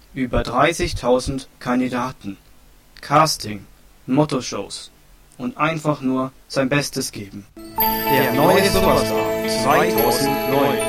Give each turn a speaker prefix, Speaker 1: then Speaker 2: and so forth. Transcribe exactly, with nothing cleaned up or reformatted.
Speaker 1: über dreißigtausend Kandidaten, Casting, Motto-Shows und einfach nur sein Bestes geben. Der neue Superstar zweitausendneun.